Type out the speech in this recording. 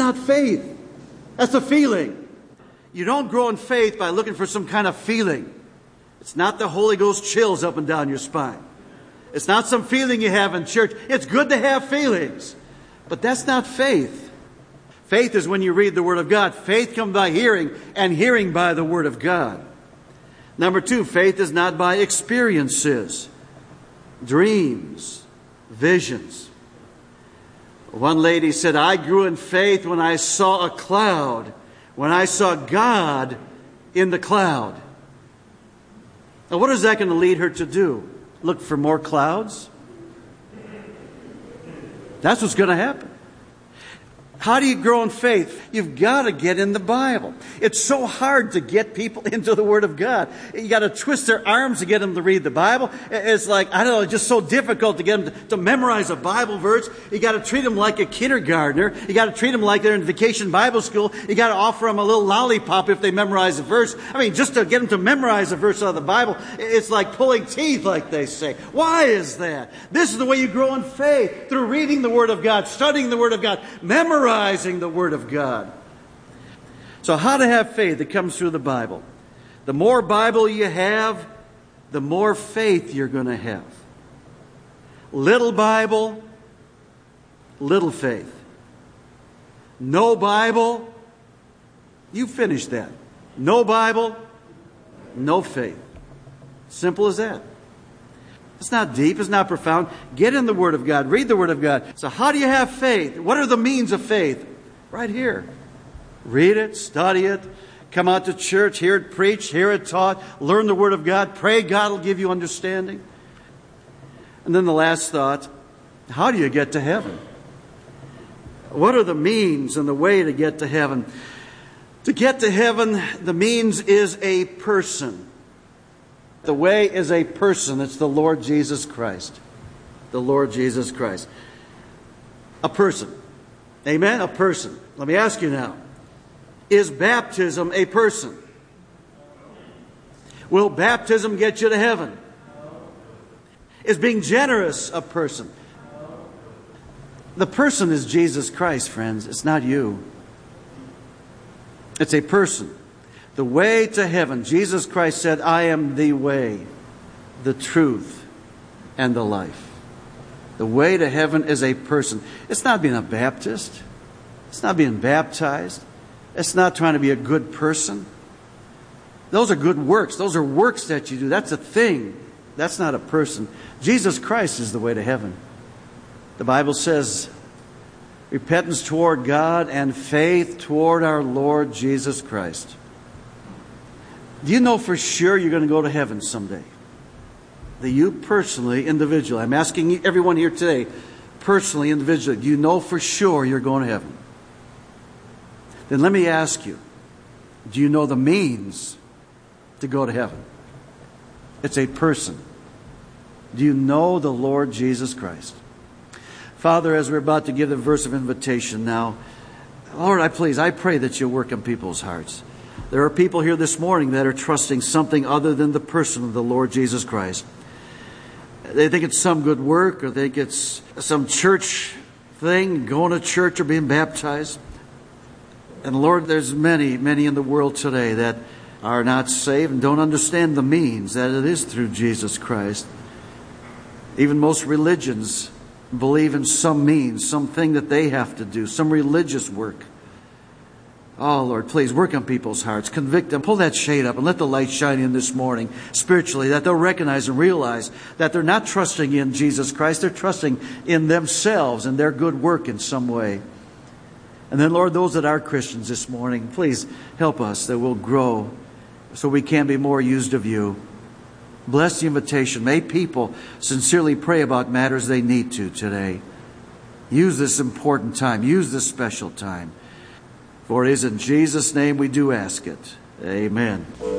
not faith. That's a feeling. You don't grow in faith by looking for some kind of feeling. It's not the Holy Ghost chills up and down your spine. It's not some feeling you have in church. It's good to have feelings. But that's not faith. Faith is when you read the Word of God. Faith comes by hearing, and hearing by the Word of God. Number 2, faith is not by experiences, dreams, visions. One lady said, I grew in faith when I saw a cloud, when I saw God in the cloud. Now, what is that going to lead her to do? Look for more clouds? That's what's going to happen. How do you grow in faith? You've got to get in the Bible. It's so hard to get people into the Word of God. You got to twist their arms to get them to read the Bible. It's like, I don't know, it's just so difficult to get them to memorize a Bible verse. You got to treat them like a kindergartner. You got to treat them like they're in vacation Bible school. You got to offer them a little lollipop if they memorize a verse. I mean, just to get them to memorize a verse out of the Bible, it's like pulling teeth, like they say. Why is that? This is the way you grow in faith, through reading the Word of God, studying the Word of God, memorizing the Word of God. So how to have faith? It comes through the Bible. The more Bible you have, the more faith you're going to have. Little Bible, little faith. No Bible, you finish that. No Bible, no faith. Simple as that. It's not deep. It's not profound. Get in the Word of God. Read the Word of God. So how do you have faith? What are the means of faith? Right here. Read it. Study it. Come out to church. Hear it preached. Hear it taught. Learn the Word of God. Pray God will give you understanding. And then the last thought. How do you get to heaven? What are the means and the way to get to heaven? To get to heaven, the means is a person. The way is a person. It's the Lord Jesus Christ. The Lord Jesus Christ. A person. Amen? A person. Let me ask you now. Is baptism a person? Will baptism get you to heaven? Is being generous a person? The person is Jesus Christ, friends. It's not you. It's a person. The way to heaven. Jesus Christ said, I am the way, the truth, and the life. The way to heaven is a person. It's not being a Baptist. It's not being baptized. It's not trying to be a good person. Those are good works. Those are works that you do. That's a thing. That's not a person. Jesus Christ is the way to heaven. The Bible says, repentance toward God and faith toward our Lord Jesus Christ. Do you know for sure you're going to go to heaven someday? That you personally, individually, I'm asking everyone here today, personally, individually, do you know for sure you're going to heaven? Then let me ask you, do you know the means to go to heaven? It's a person. Do you know the Lord Jesus Christ? Father, as we're about to give the verse of invitation now, Lord, I pray that you'll work on people's hearts. There are people here this morning that are trusting something other than the person of the Lord Jesus Christ. They think it's some good work, or they think it's some church thing, going to church or being baptized. And Lord, there's many in the world today that are not saved and don't understand the means, that it is through Jesus Christ. Even most religions believe in some means, something that they have to do, some religious work. Oh, Lord, please work on people's hearts. Convict them. Pull that shade up and let the light shine in this morning spiritually, that they'll recognize and realize that they're not trusting in Jesus Christ. They're trusting in themselves and their good work in some way. And then, Lord, those that are Christians this morning, please help us that we'll grow so we can be more used of you. Bless the invitation. May people sincerely pray about matters they need to today. Use this important time. Use this special time. For it is in Jesus' name we do ask it. Amen.